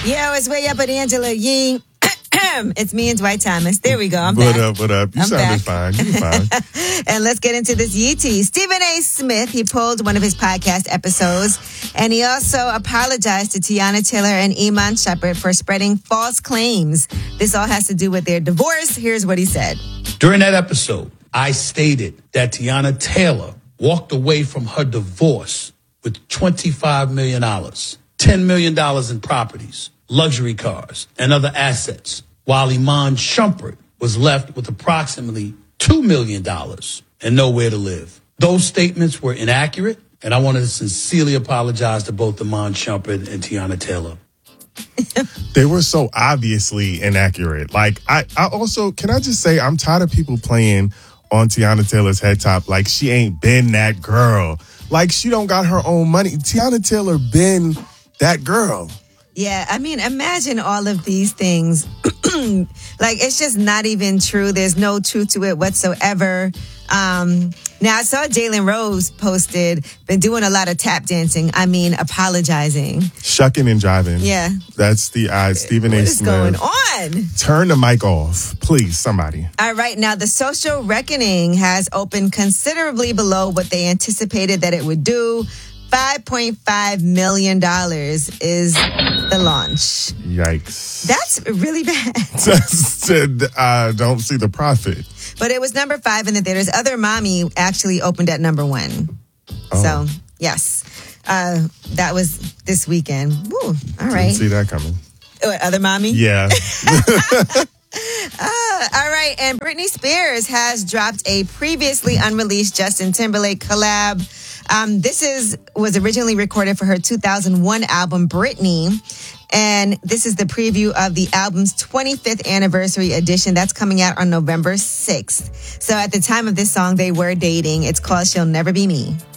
Yo, it's Way Up with Angela Yee. It's me and Dwight Thomas. There we go. I'm back. What up? You sounded fine. You're fine. And let's get into this Yee tea. Stephen A. Smith, he pulled one of his podcast episodes, and he also apologized to Teyana Taylor and Iman Shumpert for spreading false claims. This all has to do with their divorce. Here's what he said. During that episode, I stated that Teyana Taylor walked away from her divorce with $25 million, $10 million in properties, luxury cars, and other assets, while Iman Shumpert was left with approximately $2 million and nowhere to live. Those statements were inaccurate, and I wanted to sincerely apologize to both Iman Shumpert and Teyana Taylor. They were so obviously inaccurate. Like, I also, can I just say, I'm tired of people playing on Teyana Taylor's head top like she ain't been that girl. Like, she don't got her own money. Teyana Taylor been that girl. Yeah, I mean, imagine all of these things. Like, it's just not even true. There's no truth to it whatsoever. Now, I saw Jalen Rose posted, been doing a lot of tap dancing. I mean, apologizing. Shucking and jiving. Yeah. That's the Stephen A. Smith. What is going on? Turn the mic off, please, somebody. All right, now the Social Reckoning has opened considerably below what they anticipated that it would do. $5.5 million is the launch. Yikes. That's really bad. I don't see the profit. But it was number 5 in the theaters. Other Mommy actually opened at number 1. Oh. So, yes. That was this weekend. Woo, all right. Didn't see that coming. What, Other Mommy? Yeah. All right. And Britney Spears has dropped a previously unreleased Justin Timberlake collab. This was originally recorded for her 2001 album, Britney. And this is the preview of the album's 25th anniversary edition. That's coming out on November 6th. So at the time of this song, they were dating. It's called She'll Never Be Me.